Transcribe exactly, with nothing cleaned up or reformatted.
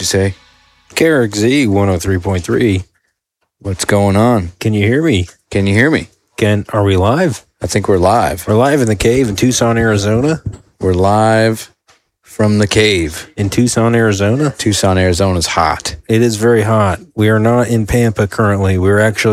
you say? K R X Z one oh three point three. What's going on? Can you hear me? Can you hear me? Can Are we live? I think we're live. We're live in the cave in Tucson, Arizona. We're live from the cave. In Tucson, Arizona? Tucson, Arizona's hot. It is very hot. We are not in Pampa currently. We're actually